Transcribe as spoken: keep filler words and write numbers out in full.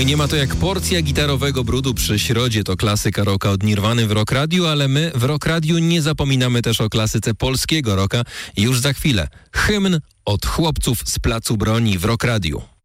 i nie ma to jak porcja gitarowego brudu przy środzie. To klasyka rocka od Nirwany w Rock Radio, ale my w Rock Radio nie zapominamy też o klasyce polskiego rocka. Już za chwilę hymn od chłopców z Placu Broni w Rock Radio.